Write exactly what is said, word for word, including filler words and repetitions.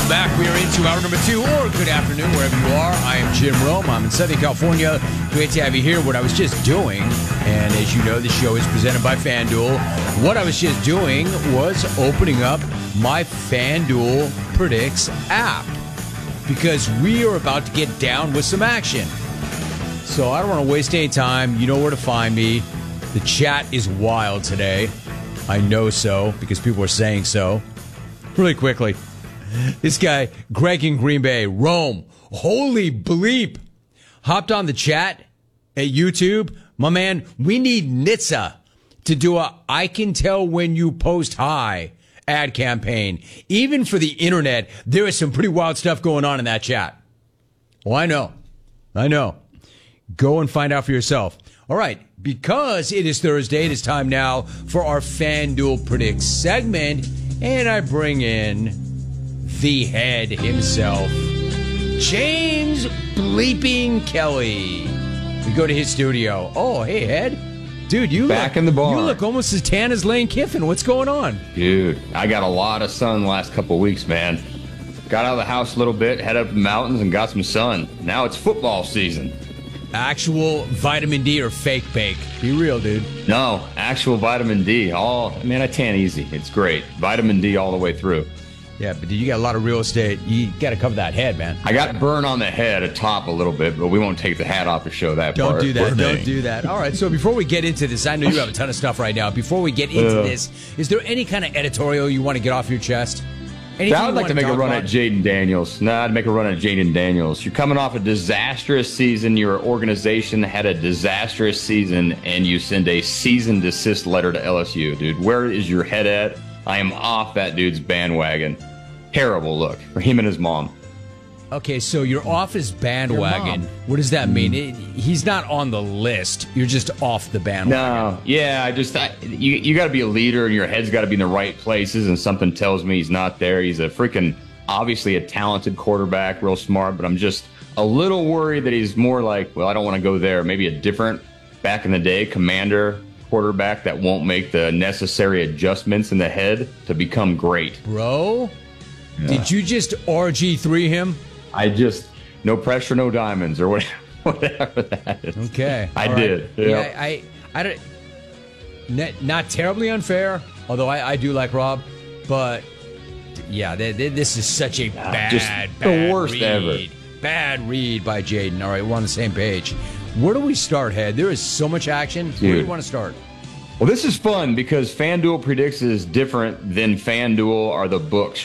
Welcome back. We are into hour number two, or good afternoon, wherever you are. I am Jim Rome. I'm in Southern California. Great to have you here. What I was just doing, and as you know, the show is presented by FanDuel. What I was just doing was opening up my FanDuel Predicts app because we are about to get down with some action. So I don't want to waste any time. You know where to find me. The chat is wild today. I know so because people are saying so. Really quickly. This guy, Greg in Green Bay, Rome, holy bleep, hopped on the chat at YouTube. My man, we need Nitsa to do a I can tell when you post hi ad campaign. Even for the internet, there is some pretty wild stuff going on in that chat. Well, I know. I know. Go and find out for yourself. All right, because it is Thursday, it is time now for our FanDuel Predicts segment, and I bring in the head himself, James Bleeping Kelly. We go to his studio. Oh, hey, Head. Dude, you back look, in the bar. You look almost as tan as Lane Kiffin. What's going on? Dude, I got a lot of sun the last couple of weeks, man. Got out of the house a little bit, head up the mountains, and got some sun. Now it's football season. Actual vitamin D or fake bake? Be real, dude. No, actual vitamin D. All, man, I tan easy. It's great. Vitamin D all the way through. Yeah, but you got a lot of real estate. You got to cover that head, man. I got burn on the head atop a little bit, but we won't take the hat off to show that Don't part. do that. Poor Don't thing. do that. All right, so before we get into this, I know you have a ton of stuff right now. Before we get into Uh, this, is there any kind of editorial you want to get off your chest? Anything I would you like want to make a talk run about? at Jaden Daniels. Nah, I'd make a run at Jaden Daniels. You're coming off a disastrous season. Your organization had a disastrous season, and you send a cease and desist letter to L S U, dude. Where is your head at? I am off that dude's bandwagon. Terrible look for him and his mom. Okay, so you're off his bandwagon. What does that mean? It, he's not on the list. You're just off the bandwagon. No, yeah, I just I, you you got to be a leader, and your head's got to be in the right places. And something tells me he's not there. He's a freaking obviously a talented quarterback, real smart, but I'm just a little worried that he's more like, well, I don't want to go there. Maybe a different back in the day commander quarterback that won't make the necessary adjustments in the head to become great. Bro, Yeah. did you just R G three him? I just no pressure, no diamonds, or whatever, whatever that is. Okay. I All did. Right. Yeah. Yeah, I, I don't. Not, not terribly unfair, although I, I do like Rob, but yeah, they, they, this is such a bad, just bad the worst read. ever. Bad read by Jaden. All right, we're on the same page. Where do we start, Head? There is so much action. Where do you Dude. want to start? Well, this is fun because FanDuel Predicts is different than FanDuel or the books.